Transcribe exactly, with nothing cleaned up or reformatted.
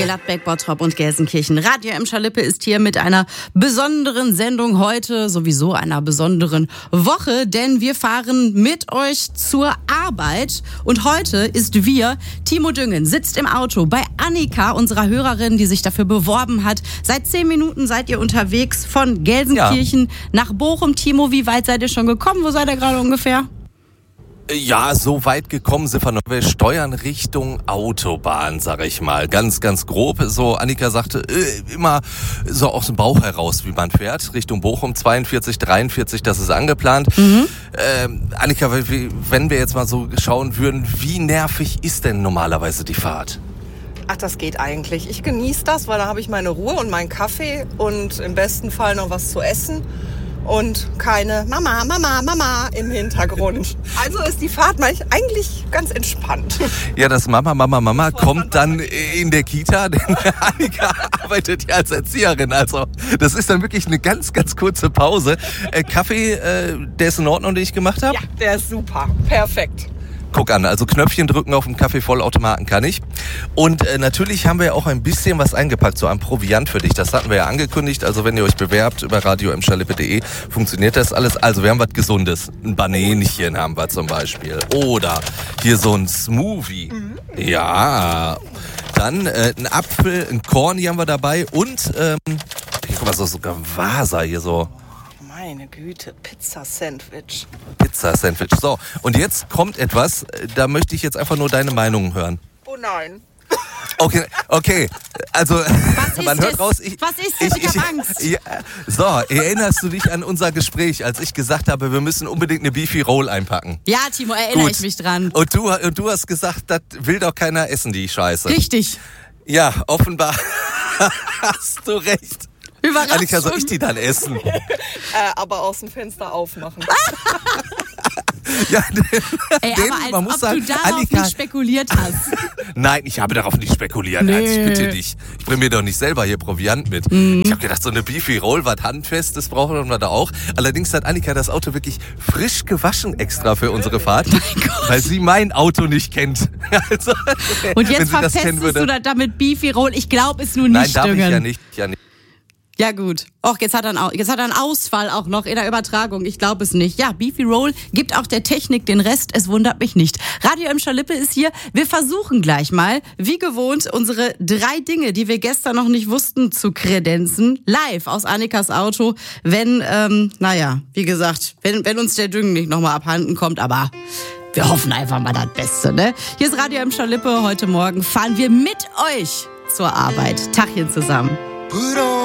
Gladbeck, Bottrop und Gelsenkirchen. Radio Emscher Lippe ist hier mit einer besonderen Sendung heute, sowieso einer besonderen Woche, denn wir fahren mit euch zur Arbeit. Und heute ist wir, Timo Düngen, sitzt im Auto bei Annika, unserer Hörerin, die sich dafür beworben hat. Seit zehn Minuten seid ihr unterwegs von Gelsenkirchen ja. nach Bochum. Timo, wie weit seid ihr schon gekommen? Wo seid ihr gerade ungefähr? Ja, so weit gekommen sind wir noch. Wir steuern Richtung Autobahn, sag ich mal. Ganz, ganz grob. So, Annika sagte, äh, immer so aus dem Bauch heraus, wie man fährt. Richtung Bochum, zweiundvierzig, dreiundvierzig, das ist angeplant. Mhm. Ähm, Annika, wenn wir jetzt mal so schauen würden, wie nervig ist denn normalerweise die Fahrt? Ach, das geht eigentlich. Ich genieße das, weil da habe ich meine Ruhe und meinen Kaffee und im besten Fall noch was zu essen. Und keine Mama, Mama, Mama im Hintergrund. Also ist die Fahrt eigentlich ganz entspannt. Ja, das Mama, Mama, Mama kommt dann in der Kita, denn Annika arbeitet ja als Erzieherin. Also das ist dann wirklich eine ganz, ganz kurze Pause. Äh, Kaffee, äh, der ist in Ordnung, den ich gemacht habe? Ja, der ist super. Perfekt. Guck an, also Knöpfchen drücken auf dem Kaffeevollautomaten kann ich. Und äh, natürlich haben wir ja auch ein bisschen was eingepackt, so ein Proviant für dich. Das hatten wir ja angekündigt. Also wenn ihr euch bewerbt über radio emscher lippe punkt de, funktioniert das alles. Also wir haben was Gesundes. Ein Banänchen haben wir zum Beispiel. Oder hier so ein Smoothie. Mhm. Ja. Dann äh, ein Apfel, ein Korn, hier haben wir dabei. Und, ähm, hier guck mal, so sogar Vasa hier so. Meine Güte, Pizza-Sandwich. Pizza-Sandwich. So, und jetzt kommt etwas, da möchte ich jetzt einfach nur deine Meinung hören. Oh nein. Okay, okay. Also, was man ist hört das? raus, ich... Was ist das? Ich, ich, ich hab Angst. Ja, so, erinnerst du dich an unser Gespräch, als ich gesagt habe, wir müssen unbedingt eine Beefy Roll einpacken? Ja, Timo, erinnere Gut. ich mich dran. Und du, und du hast gesagt, das will doch keiner essen, die Scheiße. Richtig. Ja, offenbar hast du recht. Überraschung. Annika, soll ich die dann essen? äh, aber aus dem Fenster aufmachen. Ja, den, Ey, den, aber als man muss ob sagen, du darauf Annika, nicht spekuliert hast. Nein, ich habe darauf nicht spekuliert. Nee. Also, ich bitte dich. Ich bringe mir doch nicht selber hier Proviant mit. Mm. Ich habe gedacht, so eine Beefy Roll, was handfestes brauchen wir da auch. Allerdings hat Annika das Auto wirklich frisch gewaschen extra für unsere Fahrt, weil sie mein Auto nicht kennt. Also, und jetzt verpestest du da damit Beefy Roll. Ich glaube es nur nicht. Nein, darf Düngen. ich ja nicht. Ja, nicht. Ja gut. Och, jetzt hat er einen, jetzt hat er einen Ausfall auch noch in der Übertragung. Ich glaube es nicht. Ja, Beefy Roll gibt auch der Technik den Rest. Es wundert mich nicht. Radio Emscher Lippe ist hier. Wir versuchen gleich mal, wie gewohnt, unsere drei Dinge, die wir gestern noch nicht wussten, zu kredenzen. Live aus Annikas Auto. Wenn, ähm, naja, wie gesagt, wenn, wenn uns der Düngen nicht nochmal abhanden kommt. Aber wir hoffen einfach mal das Beste, ne? Hier ist Radio Emscher Lippe. Heute Morgen fahren wir mit euch zur Arbeit. Tachchen zusammen.